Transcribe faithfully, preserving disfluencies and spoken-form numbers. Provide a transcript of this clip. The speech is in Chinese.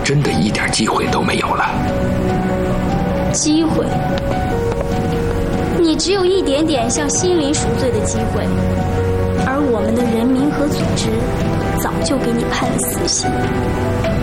真的一点机会都没有了。 机会？你只有一点点向心灵赎罪的机会，而我们的人民和组织早就给你判了死刑。